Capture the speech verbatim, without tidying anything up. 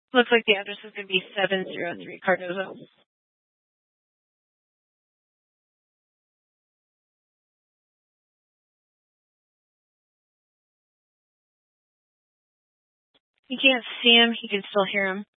Looks like the address is going to be seven oh three Cardozo. You can't see him. You can still hear him.